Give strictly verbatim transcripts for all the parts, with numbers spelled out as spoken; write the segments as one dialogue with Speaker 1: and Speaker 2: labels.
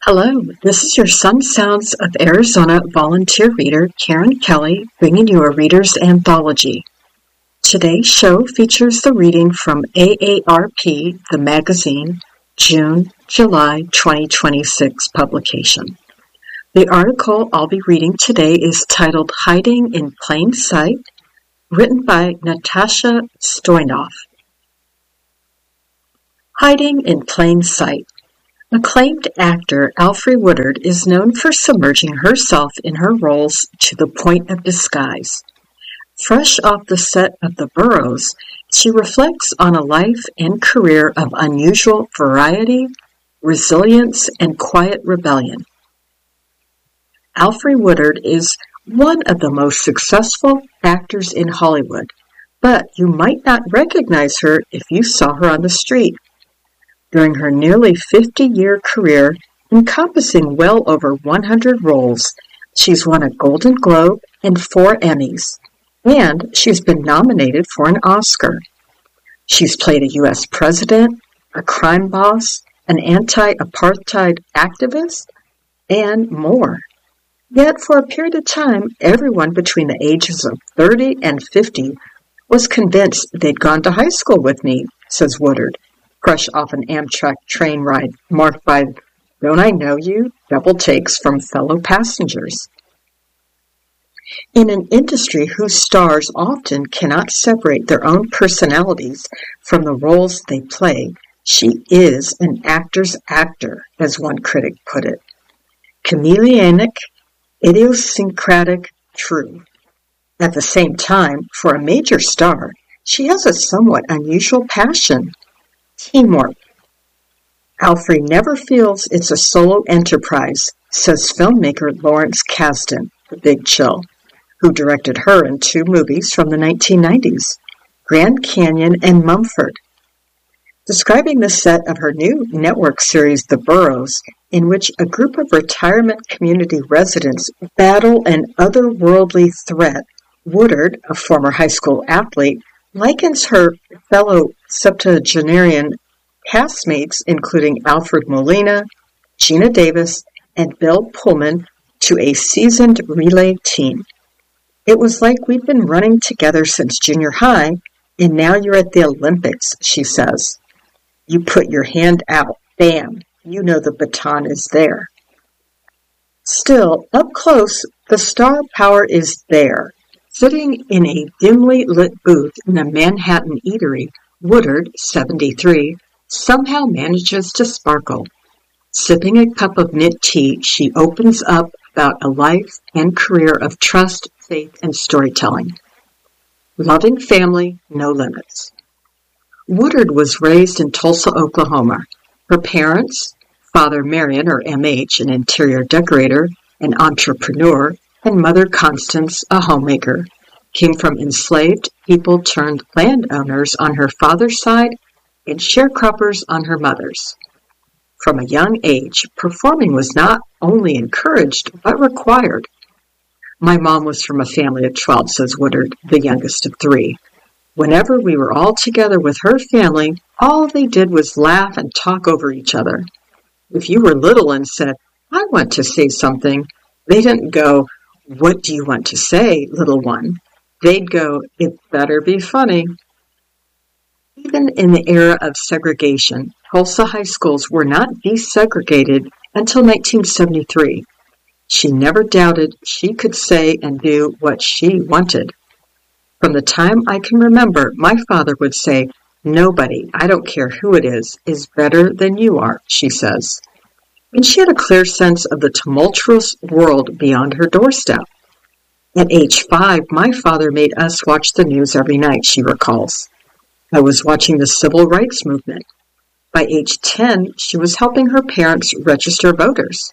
Speaker 1: Hello, this is your Sun Sounds of Arizona volunteer reader, Karen Kelly, bringing you a reader's anthology. Today's show features the reading from A A R P, the magazine, June-July twenty twenty-six publication. The article I'll be reading today is titled Hiding in Plain Sight, written by Natasha Stoyanov. Hiding in Plain Sight. Acclaimed actor Alfre Woodard is known for submerging herself in her roles to the point of disguise. Fresh off the set of The Burrows, she reflects on a life and career of unusual variety, resilience, and quiet rebellion. Alfre Woodard is one of the most successful actors in Hollywood, but you might not recognize her if you saw her on the street. During her nearly fifty-year career, encompassing well over one hundred roles, she's won a Golden Globe and four Emmys, and she's been nominated for an Oscar. She's played a U S president, a crime boss, an anti-apartheid activist, and more. Yet for a period of time, everyone between the ages of thirty and fifty was convinced they'd gone to high school with me, says Woodard, fresh off an Amtrak train ride marked by "Don't I know you?" double takes from fellow passengers. In an industry whose stars often cannot separate their own personalities from the roles they play, she is an actor's actor, as one critic put it. Chameleonic, idiosyncratic, true. At the same time, for a major star, she has a somewhat unusual passion. Teamwork. Alfre never feels it's a solo enterprise, says filmmaker Lawrence Kasdan, The Big Chill, who directed her in two movies from the nineteen nineties, Grand Canyon and Mumford. Describing the set of her new network series, The Burrows, in which a group of retirement community residents battle an otherworldly threat, Woodard, a former high school athlete, likens her fellow septuagenarian castmates, including Alfred Molina, Gina Davis, and Bill Pullman, to a seasoned relay team. It was like we'd been running together since junior high, and now you're at the Olympics, she says. You put your hand out, bam, you know the baton is there. Still, up close, the star power is there. Sitting in a dimly lit booth in a Manhattan eatery, Woodard, seventy-three, somehow manages to sparkle. Sipping a cup of mint tea, she opens up about a life and career of trust, faith, and storytelling. Loving family, no limits. Woodard was raised in Tulsa, Oklahoma. Her parents, Father Marion, or M H, an interior decorator, an entrepreneur, and Mother Constance, a homemaker, came from enslaved people turned landowners on her father's side and sharecroppers on her mother's. From a young age, performing was not only encouraged, but required. My mom was from a family of twelve, says Woodard, the youngest of three. Whenever we were all together with her family, all they did was laugh and talk over each other. If you were little and said, "I want to say something," they didn't go, "What do you want to say, little one?" They'd go, "It better be funny." Even in the era of segregation, Tulsa high schools were not desegregated until nineteen seventy-three. She never doubted she could say and do what she wanted. From the time I can remember, my father would say, "Nobody, I don't care who it is, is better than you are," she says. And she had a clear sense of the tumultuous world beyond her doorstep. At age five, my father made us watch the news every night, she recalls. I was watching the civil rights movement. By age ten, she was helping her parents register voters.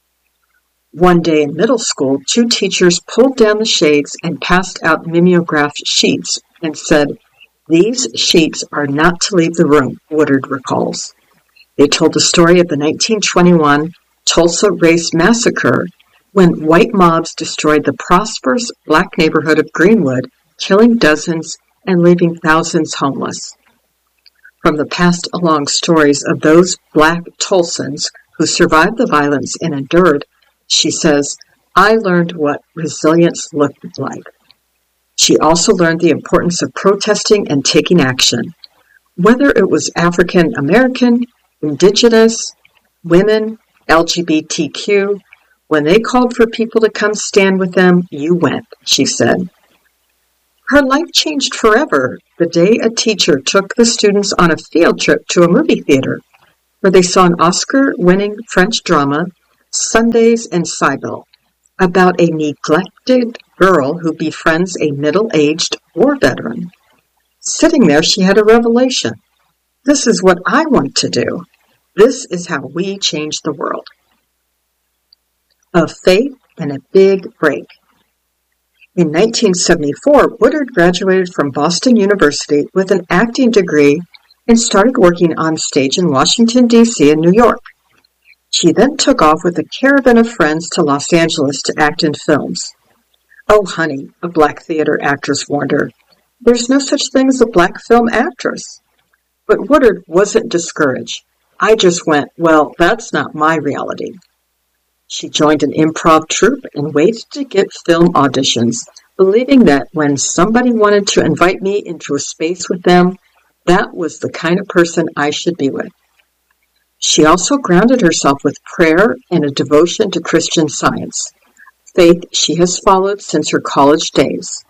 Speaker 1: One day in middle school, two teachers pulled down the shades and passed out mimeographed sheets and said, "These sheets are not to leave the room," Woodard recalls. They told the story of the nineteen twenty-one Tulsa Race Massacre, when white mobs destroyed the prosperous black neighborhood of Greenwood, killing dozens and leaving thousands homeless. From the passed along stories of those black Tulsans who survived the violence and endured, she says, "I learned what resilience looked like." She also learned the importance of protesting and taking action. Whether it was African American, Indigenous, women, L G B T Q, when they called for people to come stand with them, you went, she said. Her life changed forever the day a teacher took the students on a field trip to a movie theater, where they saw an Oscar-winning French drama, Sundays in Cybele, about a neglected girl who befriends a middle-aged war veteran. Sitting there, she had a revelation. This is what I want to do. This is how we change the world. Of faith and a big break. In nineteen seventy-four, Woodard graduated from Boston University with an acting degree and started working on stage in Washington, D C and New York. She then took off with a caravan of friends to Los Angeles to act in films. "Oh, honey," a black theater actress warned her, "there's no such thing as a black film actress." But Woodard wasn't discouraged. "I just went, well, that's not my reality." She joined an improv troupe and waited to get film auditions, believing that when somebody wanted to invite me into a space with them, that was the kind of person I should be with. She also grounded herself with prayer and a devotion to Christian Science, faith she has followed since her college days.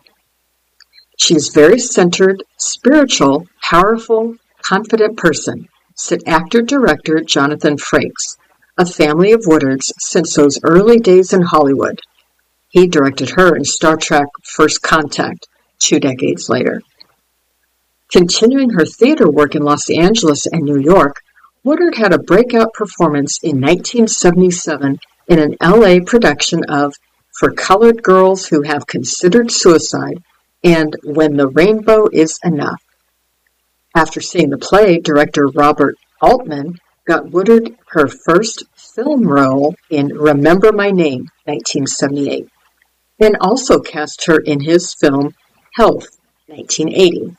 Speaker 1: She is a very centered, spiritual, powerful, confident person, said actor-director Jonathan Frakes, a family of Woodards since those early days in Hollywood. He directed her in Star Trek First Contact, two decades later. Continuing her theater work in Los Angeles and New York, Woodard had a breakout performance in nineteen seventy-seven in an L A production of For Colored Girls Who Have Considered Suicide and When the Rainbow Is Enough. After seeing the play, director Robert Altman got Woodard her first film role in Remember My Name, nineteen seventy-eight, and also cast her in his film Health, nineteen eighty.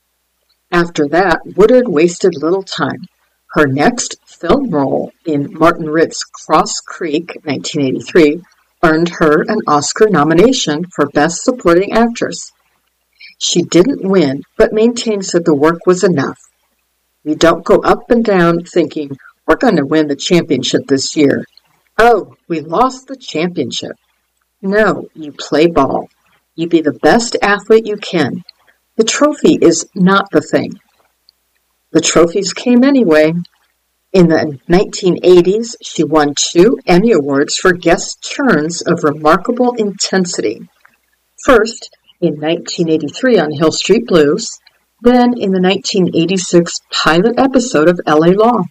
Speaker 1: After that, Woodard wasted little time. Her next film role in Martin Ritt's Cross Creek, nineteen eighty-three, earned her an Oscar nomination for Best Supporting Actress. She didn't win, but maintains that the work was enough. You don't go up and down thinking, we're going to win the championship this year. Oh, we lost the championship. No, you play ball. You be the best athlete you can. The trophy is not the thing. The trophies came anyway. In the nineteen eighties, she won two Emmy Awards for guest turns of remarkable intensity. First, in nineteen eighty-three on Hill Street Blues, then in the nineteen eighty-six pilot episode of L A Law.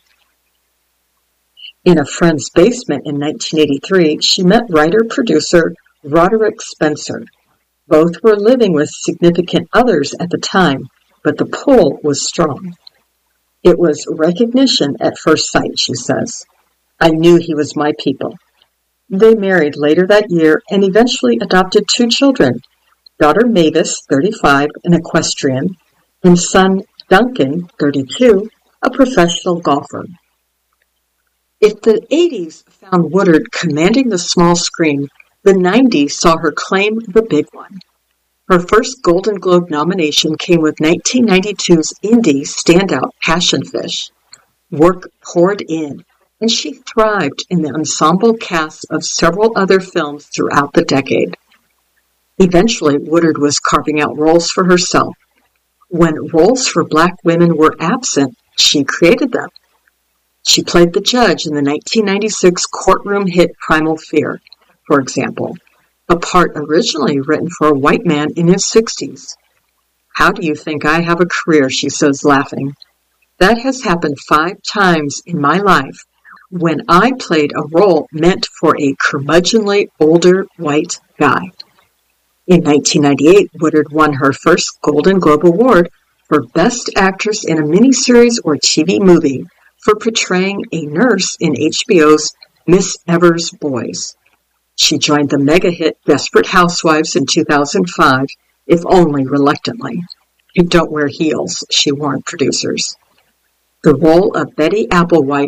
Speaker 1: In a friend's basement in nineteen eighty-three, she met writer-producer Roderick Spencer. Both were living with significant others at the time, but the pull was strong. It was recognition at first sight, she says. I knew he was my people. They married later that year and eventually adopted two children, daughter Mavis, thirty-five, an equestrian, and son Duncan, thirty-two, a professional golfer. If the eighties found Woodard commanding the small screen, the nineties saw her claim the big one. Her first Golden Globe nomination came with nineteen ninety-two's indie standout Passion Fish. Work poured in, and she thrived in the ensemble cast of several other films throughout the decade. Eventually, Woodard was carving out roles for herself. When roles for black women were absent, she created them. She played the judge in the nineteen ninety-six courtroom hit Primal Fear, for example, a part originally written for a white man in his sixties. How do you think I have a career, she says, laughing. That has happened five times in my life when I played a role meant for a curmudgeonly older white guy. In nineteen ninety-eight, Woodard won her first Golden Globe Award for Best Actress in a Miniseries or T V Movie for portraying a nurse in H B O's Miss Evers' Boys. She joined the mega-hit Desperate Housewives in two thousand five, if only reluctantly. You don't wear heels, she warned producers. The role of Betty Applewhite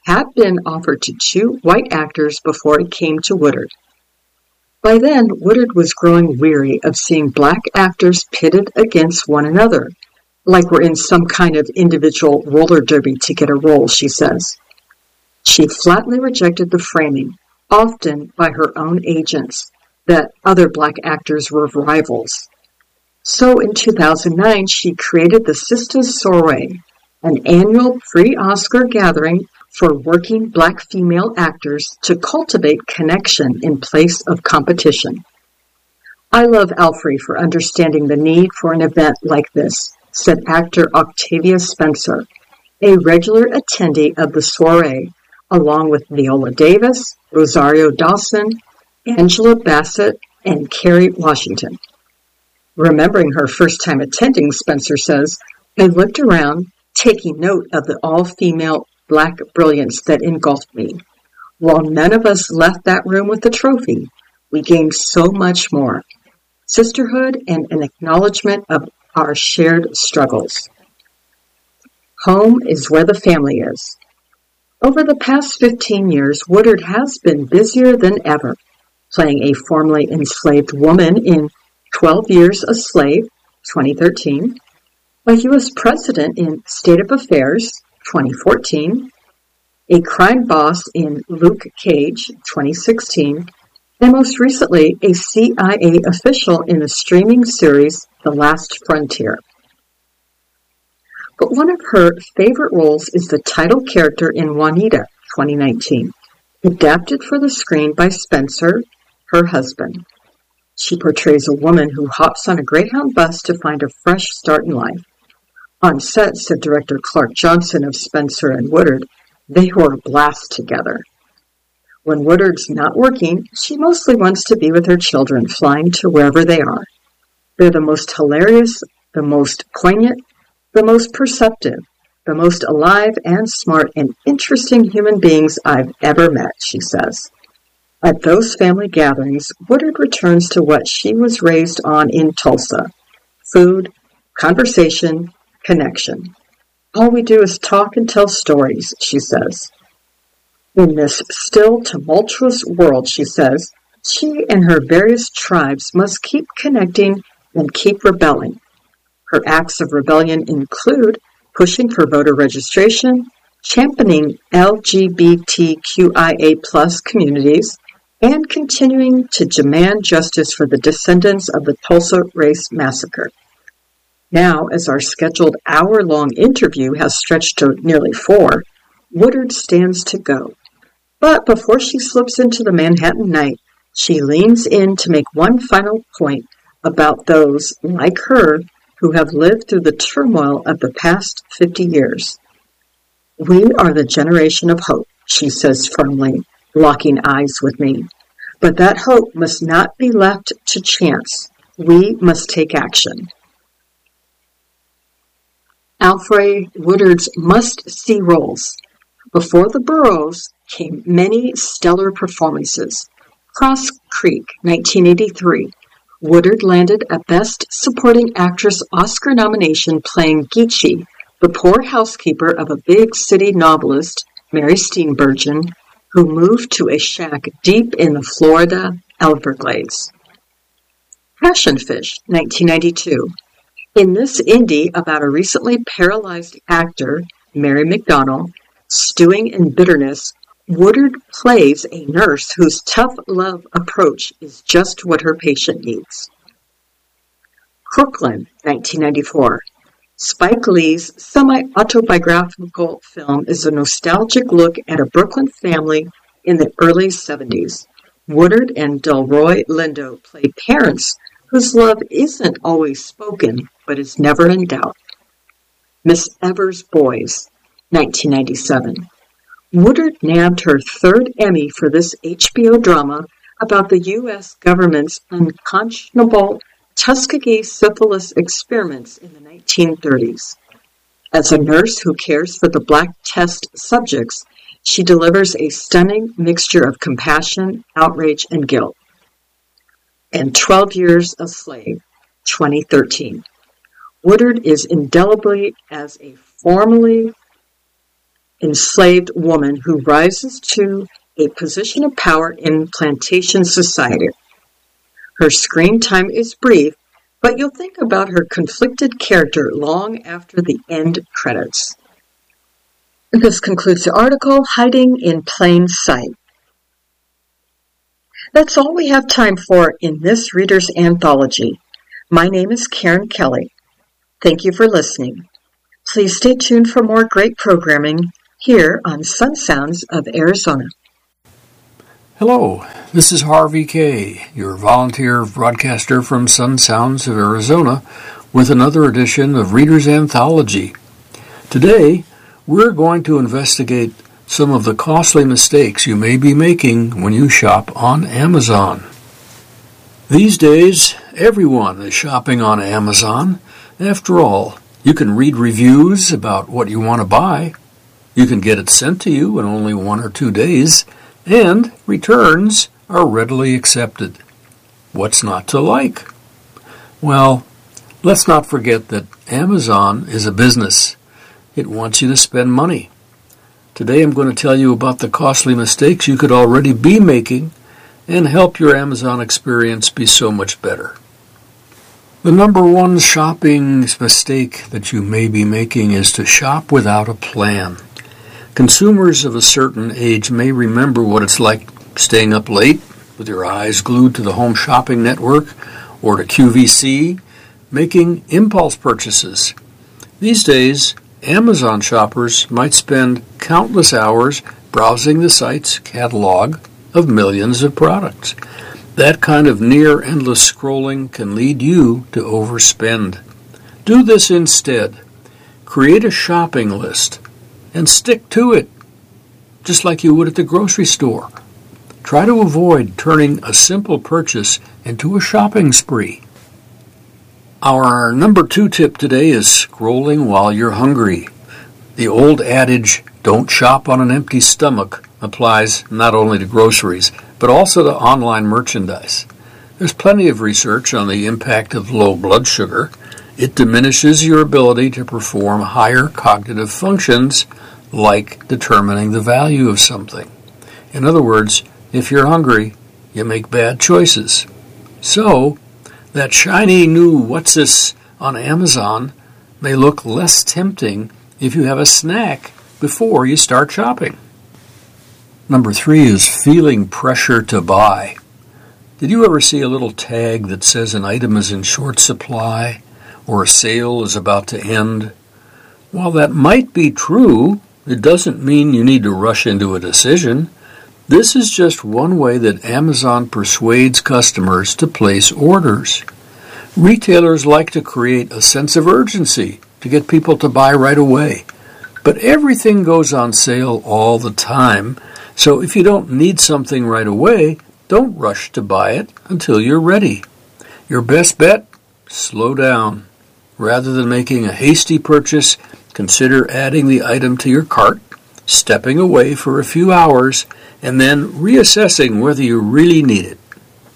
Speaker 1: had been offered to two white actors before it came to Woodard. By then, Woodard was growing weary of seeing black actors pitted against one another, like we're in some kind of individual roller derby to get a role, she says. She flatly rejected the framing, often by her own agents, that other black actors were rivals. So in two thousand nine, she created the Sisters Soiree, an annual pre-Oscar gathering for working black female actors to cultivate connection in place of competition. I love Alfre for understanding the need for an event like this, said actor Octavia Spencer, a regular attendee of the soiree, along with Viola Davis, Rosario Dawson, Angela Bassett, and Kerry Washington. Remembering her first time attending, Spencer says, I looked around, taking note of the all-female black brilliance that engulfed me. While none of us left that room with a trophy, we gained so much more. Sisterhood and an acknowledgement of our shared struggles. Home is where the family is. Over the past fifteen years, Woodard has been busier than ever, playing a formerly enslaved woman in twelve Years a Slave, twenty thirteen, a U S president in State of Affairs, twenty fourteen, a crime boss in Luke Cage, twenty sixteen, and most recently a C I A official in the streaming series The Last Frontier. But one of her favorite roles is the title character in Juanita, twenty nineteen, adapted for the screen by Spencer, her husband. She portrays a woman who hops on a Greyhound bus to find a fresh start in life. On set, said director Clark Johnson of Spencer and Woodard, they were a blast together. When Woodard's not working, she mostly wants to be with her children, flying to wherever they are. They're the most hilarious, the most poignant, the most perceptive, the most alive and smart and interesting human beings I've ever met, she says. At those family gatherings, Woodard returns to what she was raised on in Tulsa: food, conversation, connection. All we do is talk and tell stories, she says. In this still tumultuous world, she says, she and her various tribes must keep connecting and keep rebelling. Her acts of rebellion include pushing for voter registration, championing L G B T Q I A plus communities, and continuing to demand justice for the descendants of the Tulsa Race Massacre. Now, as our scheduled hour-long interview has stretched to nearly four, Woodard stands to go. But before she slips into the Manhattan night, she leans in to make one final point about those, like her, who have lived through the turmoil of the past fifty years. We are the generation of hope, she says firmly, locking eyes with me. But that hope must not be left to chance. We must take action. Alfre Woodard's must-see roles. Before the Burroughs came many stellar performances. Cross Creek, nineteen eighty-three. Woodard landed a Best Supporting Actress Oscar nomination playing Geechee, the poor housekeeper of a big city novelist, Mary Steenburgen, who moved to a shack deep in the Florida Everglades. Passion Fish, nineteen ninety-two. In this indie about a recently paralyzed actor, Mary McDonnell, stewing in bitterness, Woodard plays a nurse whose tough love approach is just what her patient needs. Crooklyn, nineteen ninety-four. Spike Lee's semi-autobiographical film is a nostalgic look at a Brooklyn family in the early seventies. Woodard and Delroy Lindo play parents whose love isn't always spoken, but is never in doubt. Miss Evers' Boys, nineteen ninety-seven. Woodard nabbed her third Emmy for this H B O drama about the U S government's unconscionable Tuskegee syphilis experiments in the nineteen thirties. As a nurse who cares for the black test subjects, she delivers a stunning mixture of compassion, outrage, and guilt. And twelve Years a Slave, twenty thirteen. Woodard is indelibly as a formerly enslaved woman who rises to a position of power in plantation society. Her screen time is brief, but you'll think about her conflicted character long after the end credits. This concludes the article, Hiding in Plain Sight. That's all we have time for in this Reader's Anthology. My name is Karen Kelly. Thank you for listening. Please stay tuned for more great programming here on Sun Sounds of Arizona.
Speaker 2: Hello, this is Harvey Kay, your volunteer broadcaster from Sun Sounds of Arizona, with another edition of Reader's Anthology. Today, we're going to investigate some of the costly mistakes you may be making when you shop on Amazon. These days, everyone is shopping on Amazon. After all, you can read reviews about what you want to buy. You can get it sent to you in only one or two days, and returns are readily accepted. What's not to like? Well, let's not forget that Amazon is a business. It wants you to spend money. Today I'm going to tell you about the costly mistakes you could already be making and help your Amazon experience be so much better. The number one shopping mistake that you may be making is to shop without a plan. Consumers of a certain age may remember what it's like staying up late with your eyes glued to the Home Shopping Network or to Q V C, making impulse purchases. These days, Amazon shoppers might spend countless hours browsing the site's catalog of millions of products. That kind of near-endless scrolling can lead you to overspend. Do this instead. Create a shopping list and stick to it, just like you would at the grocery store. Try to avoid turning a simple purchase into a shopping spree. Our number two tip today is scrolling while you're hungry. The old adage, don't shop on an empty stomach, applies not only to groceries, but also to online merchandise. There's plenty of research on the impact of low blood sugar. It diminishes your ability to perform higher cognitive functions like determining the value of something. In other words, if you're hungry, you make bad choices. So, that shiny new what's this on Amazon may look less tempting if you have a snack before you start shopping. Number three is feeling pressure to buy. Did you ever see a little tag that says an item is in short supply or a sale is about to end? While that might be true, it doesn't mean you need to rush into a decision. This is just one way that Amazon persuades customers to place orders. Retailers like to create a sense of urgency to get people to buy right away. But everything goes on sale all the time, so if you don't need something right away, don't rush to buy it until you're ready. Your best bet? Slow down. Rather than making a hasty purchase, consider adding the item to your cart, stepping away for a few hours, and then reassessing whether you really need it.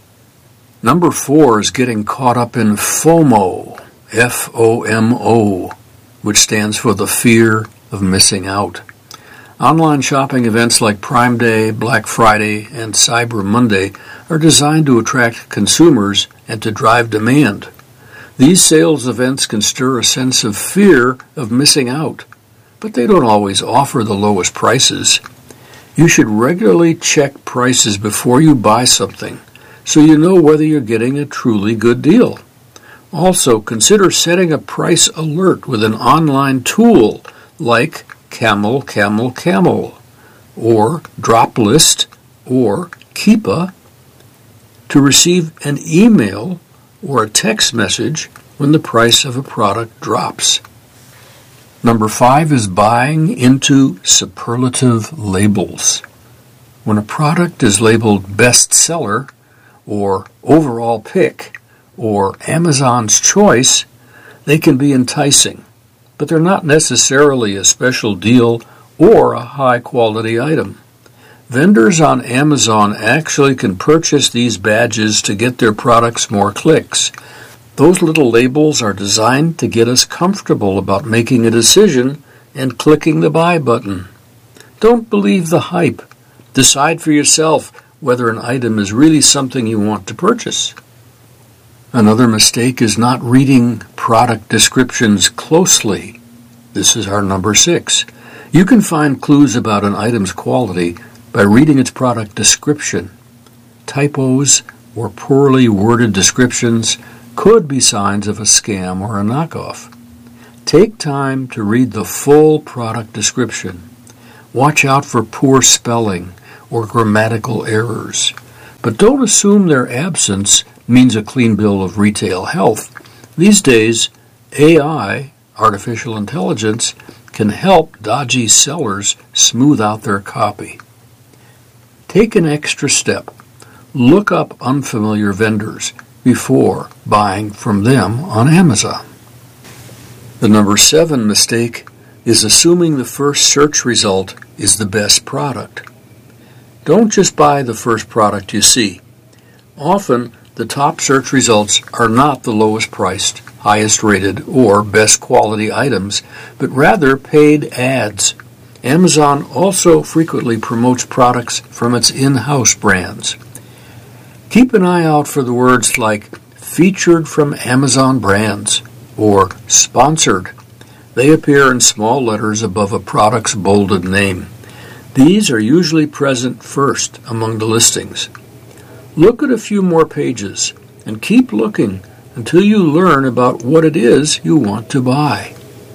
Speaker 2: Number four is getting caught up in FOMO, F O M O, which stands for the fear of missing out. Online shopping events like Prime Day, Black Friday, and Cyber Monday are designed to attract consumers and to drive demand. These sales events can stir a sense of fear of missing out, but they don't always offer the lowest prices. You should regularly check prices before you buy something, so you know whether you're getting a truly good deal. Also, consider setting a price alert with an online tool like Camel Camel Camel or Droplist or Keepa to receive an email or a text message when the price of a product drops. Number five is buying into superlative labels. When a product is labeled bestseller or overall pick or Amazon's choice, they can be enticing, but they're not necessarily a special deal or a high-quality item. Vendors on Amazon actually can purchase these badges to get their products more clicks. Those little labels are designed to get us comfortable about making a decision and clicking the buy button. Don't believe the hype. Decide for yourself whether an item is really something you want to purchase. Another mistake is not reading product descriptions closely. This is our number six. You can find clues about an item's quality by reading its product description. Typos or poorly worded descriptions could be signs of a scam or a knockoff. Take time to read the full product description. Watch out for poor spelling or grammatical errors. But don't assume their absence means a clean bill of retail health. These days, A I, artificial intelligence, can help dodgy sellers smooth out their copy. Take an extra step. Look up unfamiliar vendors before buying from them on Amazon. The number seven mistake is assuming the first search result is the best product. Don't just buy the first product you see. Often, the top search results are not the lowest priced, highest rated, or best quality items, but rather paid ads. Amazon also frequently promotes products from its in-house brands. Keep an eye out for the words like featured from Amazon brands or sponsored. They appear in small letters above a product's bolded name. These are usually present first among the listings. Look at a few more pages and keep looking until you learn about what it is you want to buy.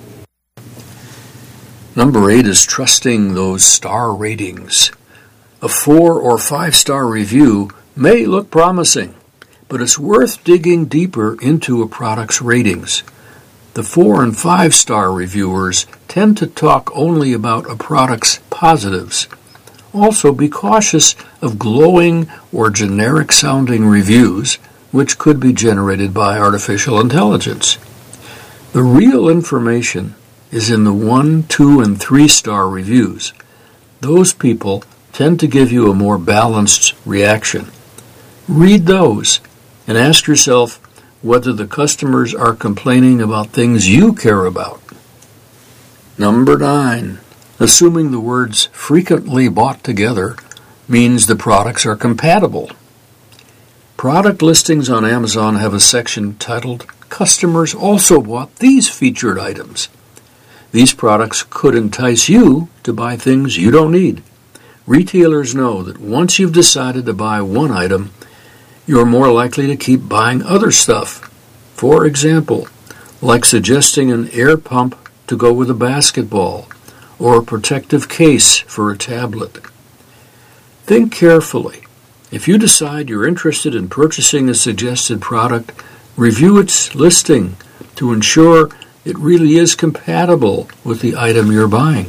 Speaker 2: Number eight is trusting those star ratings. A four or five star review may look promising, but it's worth digging deeper into a product's ratings. The four and five star reviewers tend to talk only about a product's positives. Also, be cautious of glowing or generic sounding reviews, which could be generated by artificial intelligence. The real information is in the one, two, and three star reviews. Those people tend to give you a more balanced reaction. Read those and ask yourself whether the customers are complaining about things you care about. Number nine, assuming the words frequently bought together means the products are compatible. Product listings on Amazon have a section titled Customers Also Bought These Featured Items. These products could entice you to buy things you don't need. Retailers know that once you've decided to buy one item, you're more likely to keep buying other stuff. For example, like suggesting an air pump to go with a basketball or a protective case for a tablet. Think carefully. If you decide you're interested in purchasing a suggested product, review its listing to ensure it really is compatible with the item you're buying.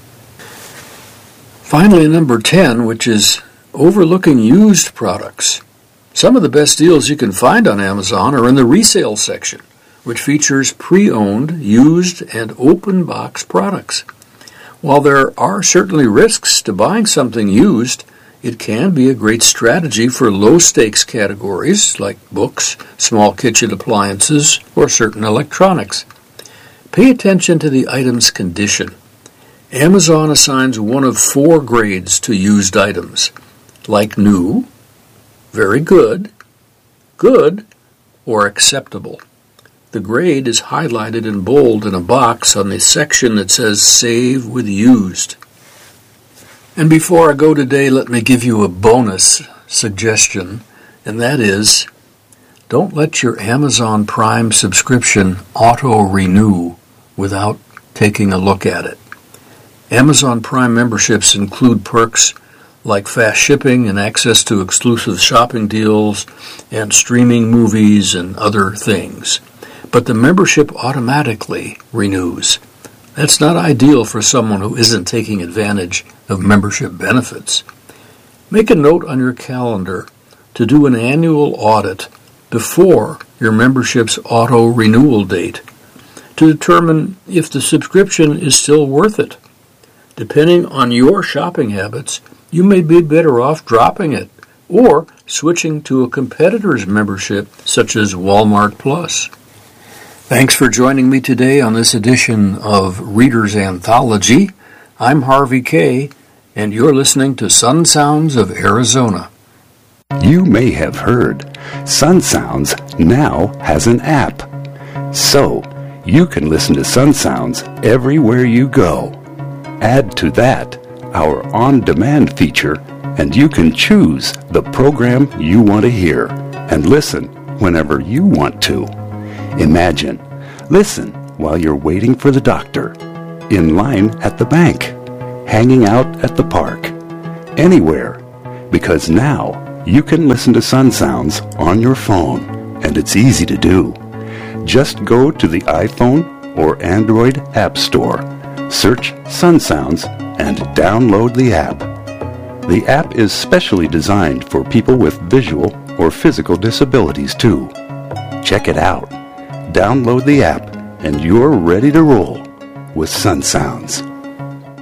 Speaker 2: Finally, number ten, which is overlooking used products. Some of the best deals you can find on Amazon are in the resale section, which features pre-owned, used, and open box products. While there are certainly risks to buying something used, it can be a great strategy for low-stakes categories like books, small kitchen appliances, or certain electronics. Pay attention to the item's condition. Amazon assigns one of four grades to used items, like new, very good, good, or acceptable. The grade is highlighted in bold in a box on the section that says Save with Used. And before I go today, let me give you a bonus suggestion, and that is, don't let your Amazon Prime subscription auto-renew without taking a look at it. Amazon Prime memberships include perks like fast shipping and access to exclusive shopping deals and streaming movies and other things. But the membership automatically renews. That's not ideal for someone who isn't taking advantage of membership benefits. Make a note on your calendar to do an annual audit before your membership's auto-renewal date to determine if the subscription is still worth it. Depending on your shopping habits, you may be better off dropping it or switching to a competitor's membership such as Walmart Plus. Thanks for joining me today on this edition of Reader's Anthology. I'm Harvey Kaye, and you're listening to Sun Sounds of Arizona.
Speaker 3: You may have heard Sun Sounds now has an app. So, you can listen to Sun Sounds everywhere you go. Add to that our on-demand feature, and you can choose the program you want to hear and listen whenever you want to. Imagine, listen while you're waiting for the doctor, in line at the bank, hanging out at the park, anywhere, because now you can listen to Sun Sounds on your phone, and it's easy to do. Just go to the iPhone or Android App Store, search Sun Sounds, and download the app. The app is specially designed for people with visual or physical disabilities too. Check it out. Download the app, and you're ready to roll with Sun Sounds.